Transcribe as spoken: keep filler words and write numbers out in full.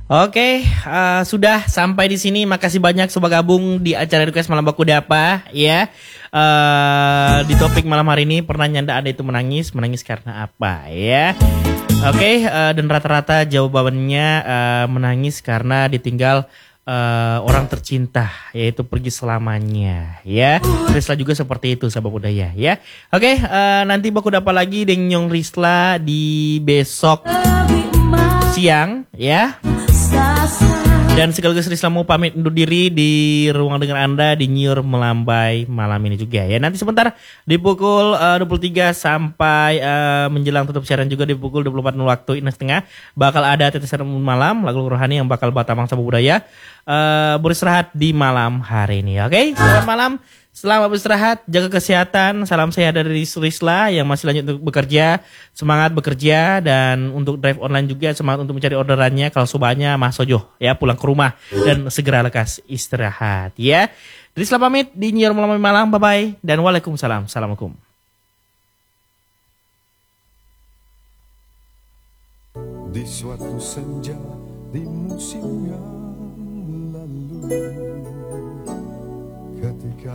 Oke, uh, sudah sampai di sini. Makasih banyak sudah gabung di acara Request Malam Baku Dapa ya. Uh, di topik malam hari ini, pernah nyanda Anda itu menangis, menangis karena apa ya? Oke, uh, dan rata-rata jawabannya uh, menangis karena ditinggal uh, orang tercinta, yaitu pergi selamanya ya. Risla juga seperti itu, sahabat budaya ya. Oke, uh, nanti Baku Dapa lagi dengan Nyong Risla di besok siang ya. Dan sekaligus Risla mau pamit undur diri di ruang dengar Anda di Nyur Melambai malam ini juga ya. Nanti sebentar di pukul uh, dua puluh tiga sampai uh, menjelang tutup siaran juga di pukul dua puluh empat waktu Indonesia Tengah bakal ada tetesan malam lagu rohani yang bakal batamang sabuk budaya uh, beristirahat di malam hari ini. Oke, selamat malam. Selamat beristirahat, jaga kesehatan. Salam sehat dari Risla yang masih lanjut untuk bekerja. Semangat bekerja, dan untuk drive online juga semangat untuk mencari orderannya. Kalau sobanya Mas Sojo ya, pulang ke rumah dan segera lekas istirahat ya. Risla pamit di Nyiar Malam Malam. Bye bye dan waalaikumsalam. Assalamualaikum. Di suatu senja di musim yang lalu, ketika